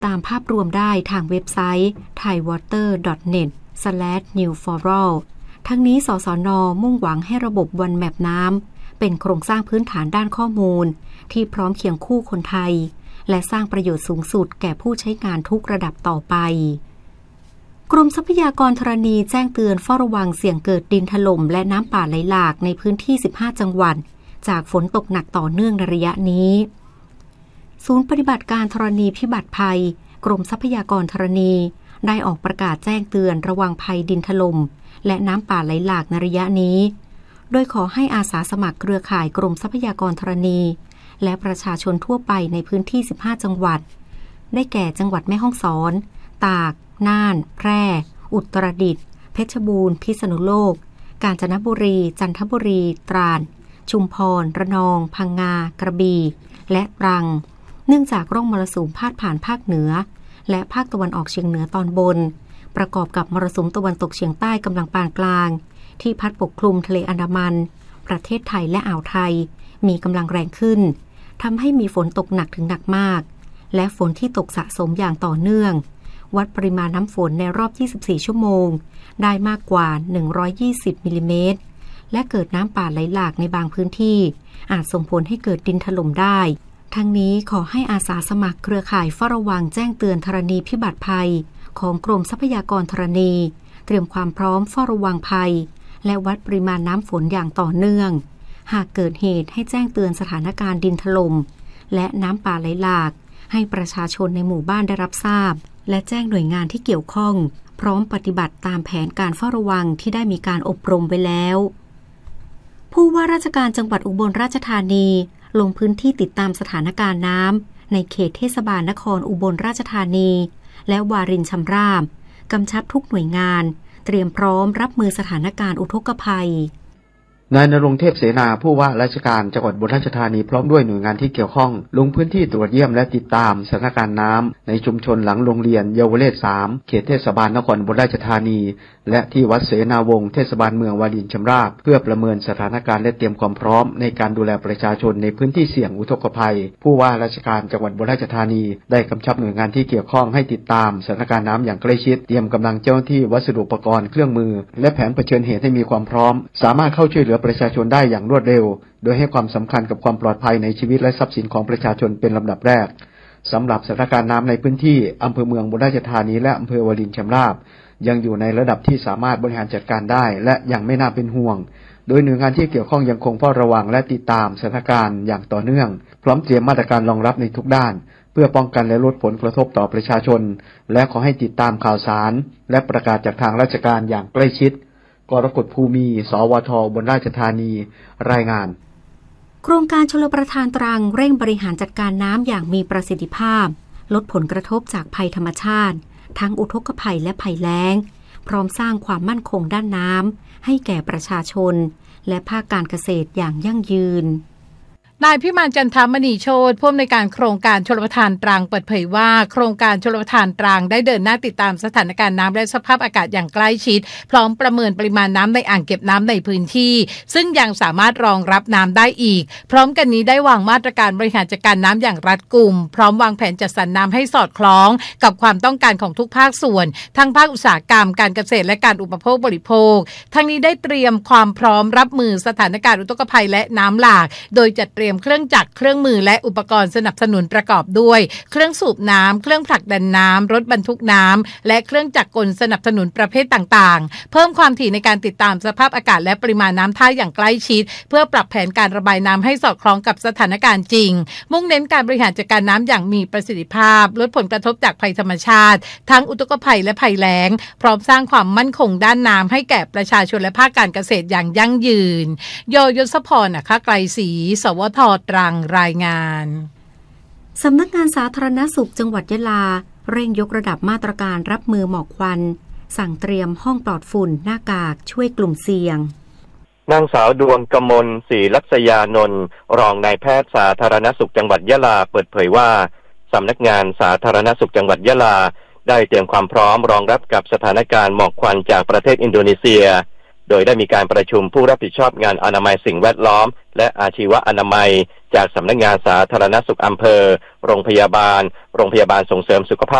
ตามภาพรวมได้ทางเว็บไซต์ thaiwater.net/newforall ทั้งนี้สสน.มุ่งหวังให้ระบบ One Map น้ำเป็นโครงสร้างพื้นฐานด้านข้อมูลที่พร้อมเคียงคู่คนไทยและสร้างประโยชน์สูงสุดแก่ผู้ใช้งานทุกระดับต่อไปกรมทรัพยากรธรณีแจ้งเตือนเฝ้าระวังเสี่ยงเกิดดินถล่มและน้ำป่าไหลหลากในพื้นที่15จังหวัดจากฝนตกหนักต่อเนื่องในระยะนี้ศูนย์ปฏิบัติการธรณีพิบัติภัยกรมทรัพยากรธรณีได้ออกประกาศแจ้งเตือนระวังภัยดินถล่มและน้ำป่าไหลหลากในระยะนี้โดยขอให้อาสาสมัครเครือข่ายกรมทรัพยากรธรณีและประชาชนทั่วไปในพื้นที่15จังหวัดได้แก่จังหวัดแม่ฮ่องสอนตากน่านแพร่อุตรดิตถ์เพชรบูรณ์พิษณุโลกกาญจนบุรีจันทบุรีตราดชุมพรระนองพังงากระบี่และตรังเนื่องจากร่องมรสุมพาดผ่านภาคเหนือและภาคตะวันออกเฉียงเหนือตอนบนประกอบกับมรสุมตะวันตกเฉียงใต้กำลังปานกลางที่พัดปกคลุมทะเลอันดามันประเทศไทยและอ่าวไทยมีกำลังแรงขึ้นทำให้มีฝนตกหนักถึงหนักมากและฝนที่ตกสะสมอย่างต่อเนื่องวัดปริมาณน้ำฝนในรอบ24ชั่วโมงได้มากกว่า120มิลลิเมตรและเกิดน้ำป่าไหลหลากในบางพื้นที่อาจส่งผลให้เกิดดินถล่มได้ทั้งนี้ขอให้อาสาสมัครเครือข่ายเฝ้าระวังแจ้งเตือนธรณีพิบัติภัยของกรมทรัพยากรธรณีเตรียมความพร้อมเฝ้าระวังภัยและวัดปริมาณน้ำฝนอย่างต่อเนื่องหากเกิดเหตุให้แจ้งเตือนสถานการณ์ดินถล่มและน้ำป่าไหลหลากให้ประชาชนในหมู่บ้านได้รับทราบและแจ้งหน่วยงานที่เกี่ยวข้องพร้อมปฏิบัติตามแผนการเฝ้าระวังที่ได้มีการอบรมไว้แล้วผู้ว่าราชการจังหวัดอุบลราชธานีลงพื้นที่ติดตามสถานการณ์น้ำในเขตเทศบาลนครอุบลราชธานีและวารินชำราบกำชับทุกหน่วยงานเตรียมพร้อมรับมือสถานการณ์อุทกภัยนายณรงค์เทพเสนาผู้ว่าราชการจังหวัดอุบลราชธานีพร้อมด้วยหน่วยงานที่เกี่ยวข้องลงพื้นที่ตรวจเยี่ยมและติดตามสถานการณ์น้ำในชุมชนหลังโรงเรียนเยาวเลศ3เขตเทศบาลนครอุบลราชธานีและที่วัดเสนาวงศ์เทศบาลเมืองวารินชำราบเพื่อประเมินสถานการณ์และเตรียมความพร้อมในการดูแลประชาชนในพื้นที่เสี่ยงอุทกภัยผู้ว่าราชการจังหวัดอุบลราชธานีได้กำชับหน่วยงานที่เกี่ยวข้องให้ติดตามสถานการณ์น้ำอย่างใกล้ชิดเตรียมกำลังเจ้าหน้าที่วัสดุอุปกรณ์เครื่องมือและแผนเผชิญเหตุให้มีความพร้อมสามารถเข้าช่วยเหลือประชาชนได้อย่างรวดเร็วโดยให้ความสำคัญกับความปลอดภัยในชีวิตและทรัพย์สินของประชาชนเป็นลำดับแรกสำหรับสถานการณ์น้ำในพื้นที่อำเภอเมืองอุบลราชธานีและอำเภอวารินชำราบยังอยู่ในระดับที่สามารถบริหารจัดการได้และยังไม่น่าเป็นห่วงโดยหน่วยงานที่เกี่ยวข้องยังคงเฝ้าระวังและติดตามสถานการณ์อย่างต่อเนื่องพร้อมเตรียมมาตรการรองรับในทุกด้านเพื่อป้องกันและลดผลกระทบต่อประชาชนและขอให้ติดตามข่าวสารและประกาศจากทางราชการอย่างใกล้ชิดกรกฎภูมิสวท.อุบลราชธานีรายงานโครงการชลประทานตรังเร่งบริหารจัดการน้ำอย่างมีประสิทธิภาพลดผลกระทบจากภัยธรรมชาติทั้งอุทกภัยและภัยแล้งพร้อมสร้างความมั่นคงด้านน้ำให้แก่ประชาชนและภาคการเกษตรอย่างยั่งยืนนายพิมานจันทมณีโชติผู้อำนวยการโครงการชลประทานตรังเปิดเผยว่าโครงการชลประทานตรังได้เดินหน้าติดตามสถานการณ์น้ำและสภาพอากาศอย่างใกล้ชิดพร้อมประเมินปริมาณน้ำในอ่างเก็บน้ำในพื้นที่ซึ่งยังสามารถรองรับน้ำได้อีกพร้อมกันนี้ได้วางมาตรการบริหารจัดการน้ำอย่างรัดกุมพร้อมวางแผนจัดสรรน้ำให้สอดคล้องกับความต้องการของทุกภาคส่วนทั้งภาคอุตสาหกรรมการเกษตรและการอุปโภคบริโภคทั้งนี้ได้เตรียมความพร้อมรับมือสถานการณ์อุทกภัยและน้ำหลากโดยจัดเตรียมเครื่องจักรเครื่องมือและอุปกรณ์สนับสนุนประกอบด้วยเครื่องสูบน้ำเครื่องผลักดันน้ำรถบรรทุกน้ำและเครื่องจักรกลสนับสนุนประเภทต่างๆเพิ่มความถี่ในการติดตามสภาพอากาศและปริมาณน้ำท่าอย่างใกล้ชิดเพื่อปรับแผนการระบายน้ำให้สอดคล้องกับสถานการณ์จริงมุ่งเน้นการบริหารจัดการน้ำอย่างมีประสิทธิภาพลดผลกระทบจากภัยธรรมชาติทั้งอุทกภัยและภัยแล้งพร้อมสร้างความมั่นคงด้านน้ำให้แก่ประชาชนและภาคการเกษตรอย่างยั่งยืนยศพรไกรศรีสวท.ตรังรายงานสำนักงานสาธารณสุขจังหวัดยะลาเร่งยกระดับมาตรการรับมือหมอกควันสั่งเตรียมห้องปลอดฝุ่นหน้ากากช่วยกลุ่มเสี่ยงนางสาวดวงกมลศรีลักษยานนท์รองนายแพทย์สาธารณสุขจังหวัดยะลาเปิดเผยว่าสำนักงานสาธารณสุขจังหวัดยะลาได้เตรียมความพร้อมรองรับกับสถานการณ์หมอกควันจากประเทศอินโดนีเซียโดยได้มีการประชุมผู้รับผิดชอบงานอนามัยสิ่งแวดล้อมและอาชีวอนามัยจากสำนักงานสาธารณสุขอำเภอโรงพยาบาลส่งเสริมสุขภาพ